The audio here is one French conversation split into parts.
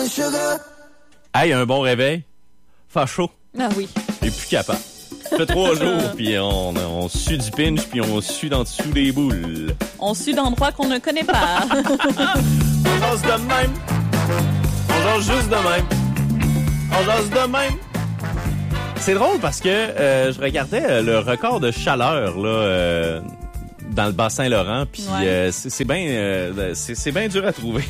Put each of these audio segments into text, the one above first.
Hey, un bon réveil. Facho. Ah oui. J'ai plus capable. Ça fait 3 jours, puis on sue du pinch, puis on sue dans dessous des boules. On sue d'endroits qu'on ne connaît pas. On jase de même. On jase juste de même. On jase de même. C'est drôle parce que je regardais le record de chaleur là dans le Bas-Saint-Laurent, puis ouais. c'est bien dur à trouver.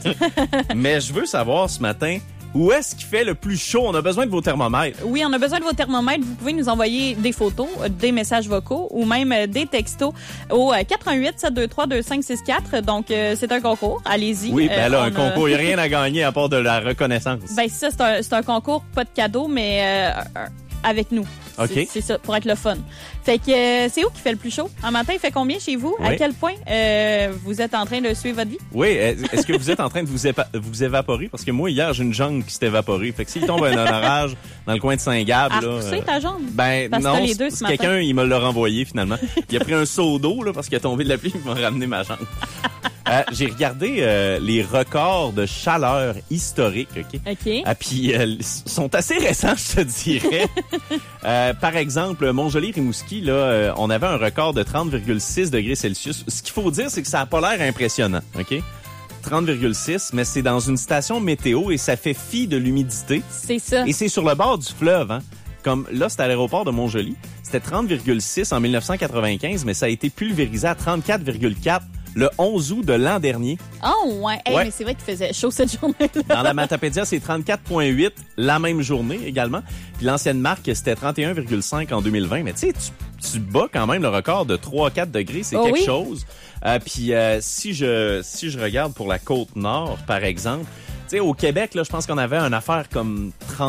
Mais je veux savoir ce matin, où est-ce qu'il fait le plus chaud? On a besoin de vos thermomètres. Oui, on a besoin de vos thermomètres. Vous pouvez nous envoyer des photos, des messages vocaux ou même des textos au 88 723 2564. Donc, c'est un concours. Allez-y. Oui, ben là, un concours. Il n'y a rien à gagner à part de la reconnaissance. Ben, ça, c'est un concours, pas de cadeau, mais avec nous. OK. C'est ça, pour être le fun. Fait que c'est où qui fait le plus chaud? En matin, il fait combien chez vous? Oui. À quel point vous êtes en train de suivre votre vie? Oui, est-ce que vous êtes en train de vous évaporer? Parce que moi, hier, j'ai une jambe qui s'est évaporée. Fait que s'il tombe un orage dans le coin de Saint-Gab... À là, repousser ta jambe? Ben parce non, que les deux ce matin. quelqu'un, il me l'a renvoyé finalement. Il a pris un seau d'eau là, parce qu'il a tombé de la pluie, il m'a ramené ma jambe. J'ai regardé les records de chaleur historiques, OK? OK. Puis sont assez récents, je te dirais. Par exemple, Montjoly-Rimouski, là, on avait un record de 30,6 degrés Celsius. Ce qu'il faut dire, c'est que ça n'a pas l'air impressionnant, OK? 30,6, mais c'est dans une station météo et ça fait fi de l'humidité. C'est ça. Et c'est sur le bord du fleuve, hein? Comme là, c'était à l'aéroport de Montjoly. C'était 30,6 en 1995, mais ça a été pulvérisé à 34,4 le 11 août de l'an dernier. Oh, ouais. Hey, ouais. Mais c'est vrai qu'il faisait chaud cette journée-là. Dans la Matapédia, c'est 34,8 la même journée également. Puis l'ancienne marque, c'était 31,5 en 2020. Mais tu sais, tu bats quand même le record de 3-4 degrés. C'est quelque chose. Puis si je regarde pour la Côte-Nord, par exemple, tu sais, au Québec, là, je pense qu'on avait une affaire comme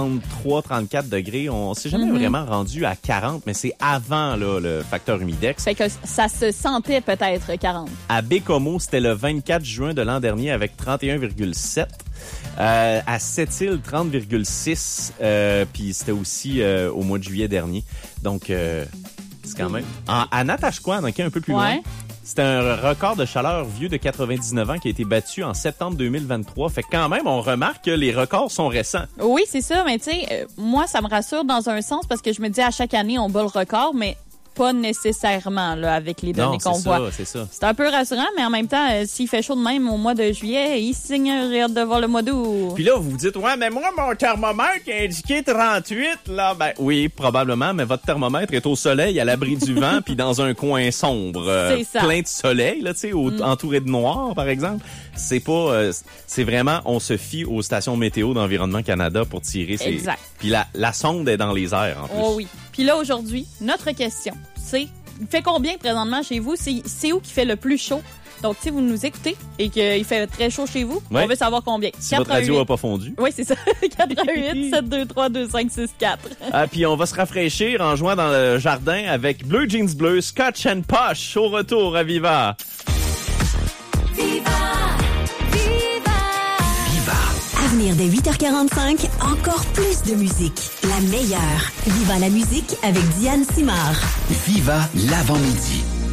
33-34 degrés. On s'est jamais vraiment rendu à 40, mais c'est avant là, le facteur humidex. Fait que ça se sentait peut-être 40. À Bécomo, c'était le 24 juin de l'an dernier avec 31,7. À Sept-Îles, 30,6. Puis c'était aussi au mois de juillet dernier. Donc, c'est quand même... À Natashquan, donc un peu plus loin. C'était un record de chaleur vieux de 99 ans qui a été battu en septembre 2023. Fait que quand même, on remarque que les records sont récents. Oui, c'est ça. Mais tu sais, moi, ça me rassure dans un sens parce que je me dis à chaque année, on bat le record, mais pas nécessairement là avec les données qu'on voit. C'est ça. C'est un peu rassurant, mais en même temps, s'il fait chaud de même au mois de juillet, il signe hâte de voir le mois d'août. Puis là, vous vous dites, ouais, mais moi, mon thermomètre a indiqué 38, là. Ben oui, probablement, mais votre thermomètre est au soleil, à l'abri du vent, puis dans un coin sombre, plein de soleil, là, tu sais, entouré de noir, par exemple. C'est pas, c'est vraiment, on se fie aux stations météo d'Environnement Canada pour tirer ces... Exact. Puis la sonde est dans les airs, en plus. Oh oui. Puis là, aujourd'hui, notre question, c'est, il fait combien présentement chez vous? C'est où qui fait le plus chaud? Donc, si vous nous écoutez et qu'il fait très chaud chez vous, on veut savoir combien. Si votre radio n'a pas fondu. Oui, c'est ça. 88 723 2564. Puis on va se rafraîchir en jouant dans le jardin avec Bleu Jeans Bleu, Scotch and Posh au retour à Viva. Viva! À venir dès 8h45, encore plus de musique. La meilleure. Viva la musique avec Diane Simard. Viva l'avant-midi.